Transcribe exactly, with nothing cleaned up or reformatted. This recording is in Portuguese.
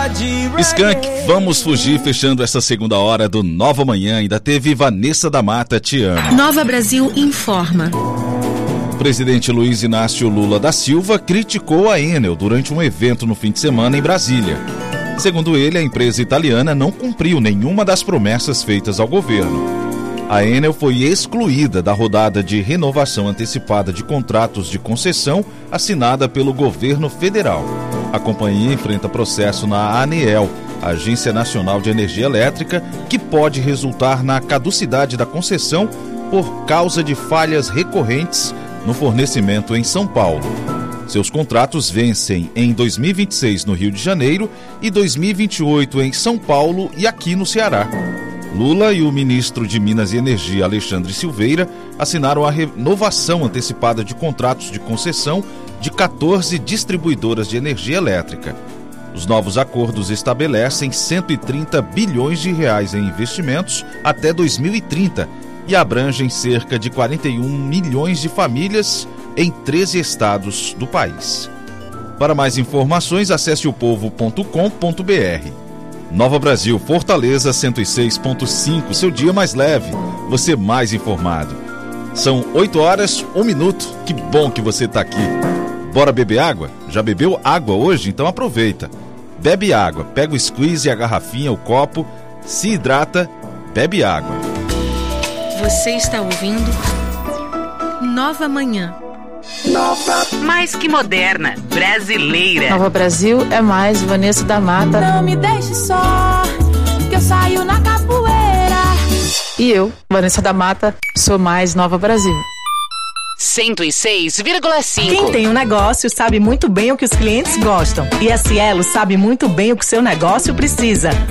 Skank, vamos fugir, fechando essa segunda hora do Nova Manhã. Ainda teve Vanessa da Mata, Te Amo. Nova Brasil informa. O presidente Luiz Inácio Lula da Silva criticou a Enel durante um evento no fim de semana em Brasília. Segundo ele, a empresa italiana não cumpriu nenhuma das promessas feitas ao governo. A Enel foi excluída da rodada de renovação antecipada de contratos de concessão assinada pelo governo federal. A companhia enfrenta processo na ANEEL, Agência Nacional de Energia Elétrica, que pode resultar na caducidade da concessão por causa de falhas recorrentes no fornecimento em São Paulo. Seus contratos vencem em dois mil e vinte e seis no Rio de Janeiro e dois mil e vinte e oito em São Paulo e aqui no Ceará. Lula e o ministro de Minas e Energia, Alexandre Silveira, assinaram a renovação antecipada de contratos de concessão de quatorze distribuidoras de energia elétrica. Os novos acordos estabelecem cento e trinta bilhões de reais em investimentos até dois mil e trinta e abrangem cerca de quarenta e um milhões de famílias em treze estados do país. Para mais informações, acesse o povo ponto com ponto br. Nova Brasil, Fortaleza cento e seis ponto cinco, seu dia mais leve, você mais informado. São oito horas, um minuto, que bom que você está aqui. Bora beber água? Já bebeu água hoje? Então aproveita. Bebe água, pega o squeeze, a garrafinha, o copo, se hidrata, bebe água. Você está ouvindo Nova Manhã. Nova. Mais que moderna, brasileira. Nova Brasil é mais Vanessa da Mata. Não me deixe só, que eu saio na capoeira. E eu, Vanessa da Mata, sou mais Nova Brasil. cento e seis vírgula cinco. Quem tem um negócio sabe muito bem o que os clientes gostam. E a Cielo sabe muito bem o que seu negócio precisa.